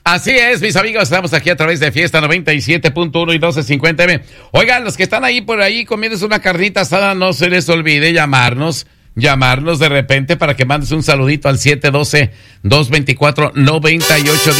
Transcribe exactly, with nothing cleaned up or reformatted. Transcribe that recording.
Así es, mis amigos, estamos aquí a través de Fiesta noventa y siete punto uno y doce cincuenta eme. Oigan, los que están ahí por ahí comiéndose una carnita asada, no se les olvide llamarnos, llamarnos de repente para que mandes un saludito al siete uno dos, dos dos cuatro, nueve ocho uno